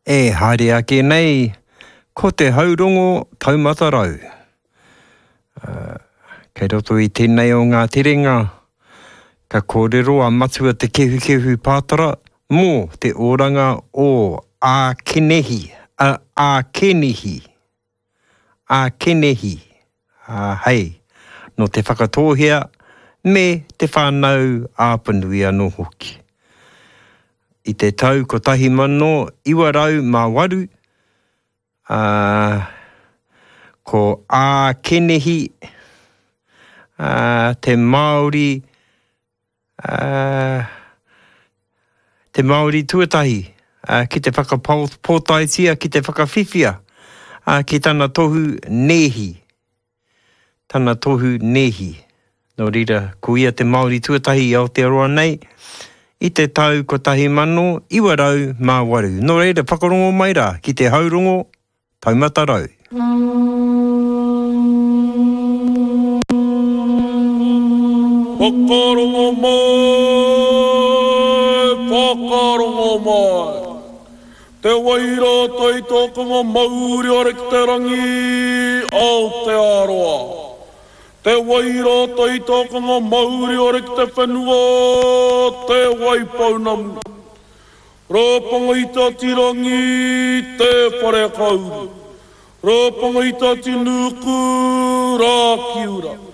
E haere ake nei, ko te haurongo taumatarau. Kei roto i tēnei o ngā terenga, ka kōrero a matua te kehu pātara mō te oranga o ākenehi, ākenehi, hei, no te whakatōhea me te whānau āpanui anō hoki. I te tau ko 1908, ko ākenehi, te Māori tuatahi, ki te whakapōtaitia, ki te whakawhiwhia, ki tana tohu nehi. Nō reira, ko ia te Māori tuatahi i Aotearoa nei, i te tau ko 1908. Nō reira, whakarongo mai rā, ki te haurongo taumatarau. Whakarongo mai. Te waira tai tōkanga mauri ore ki te rangi Aotearoa. Te waira tai tōkanga mauri ore ki te whenua te waipaunamu. Rōpanga i tati rangi te whare kauru. Rōpanga i tati nuku rā kiura.